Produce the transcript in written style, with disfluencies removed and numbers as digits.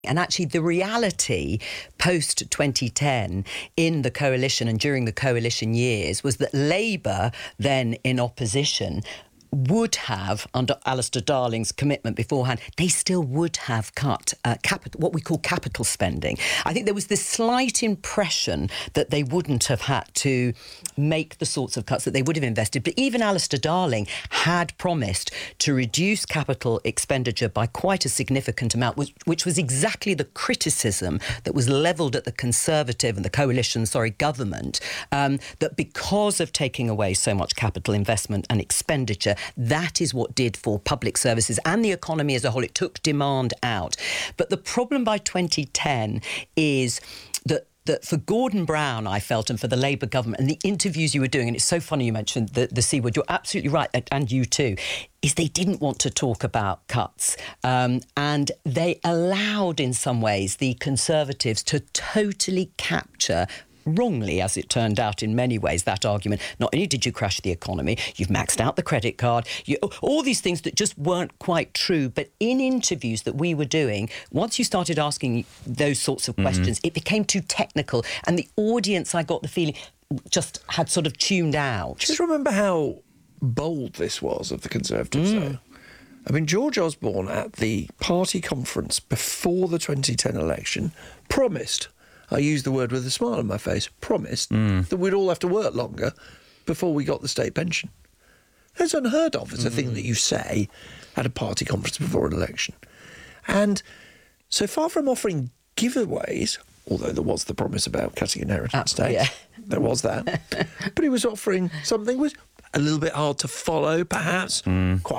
And actually, the reality post-2010 in the coalition and during the coalition years was that Labour, then in opposition, would have, under Alistair Darling's commitment beforehand, they still would have cut what we call capital spending. I think there was this slight impression that they wouldn't have had to make the sorts of cuts that they would have invested. But even Alistair Darling had promised to reduce capital expenditure by quite a significant amount, which was exactly the criticism that was levelled at the Conservative and the coalition, government, that because of taking away so much capital investment and expenditure, that is what did for public services and the economy as a whole. It took demand out. But the problem by 2010 is that for Gordon Brown, I felt, and for the Labour government, and the interviews you were doing, and it's so funny you mentioned the C word, you're absolutely right, and you too, is they didn't want to talk about cuts. And they allowed, in some ways, the Conservatives to totally capture, wrongly, as it turned out in many ways, that argument. Not only did you crash the economy, you've maxed out the credit card, all these things that just weren't quite true. But in interviews that we were doing, once you started asking those sorts of questions, it became too technical. And the audience, I got the feeling, just had sort of tuned out. Just remember how bold this was of the Conservatives, though. I mean, George Osborne at the party conference before the 2010 election promised, I use the word with a smile on my face, promised that we'd all have to work longer before we got the state pension. That's unheard of as a thing that you say at a party conference before an election. And so far from offering giveaways, although there was the promise about cutting inheritance tax, there was that, but he was offering something was a little bit hard to follow, perhaps, quite